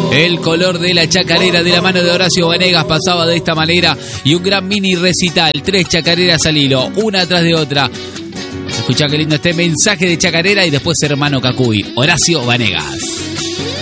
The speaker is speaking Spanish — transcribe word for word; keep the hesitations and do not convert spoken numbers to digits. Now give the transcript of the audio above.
El color de la chacarera de la mano de Horacio Vanegas pasaba de esta manera y un gran mini recital, tres chacareras al hilo, una atrás de otra. Escuchá qué lindo este mensaje de chacarera y después hermano Cacuy, Horacio Vanegas.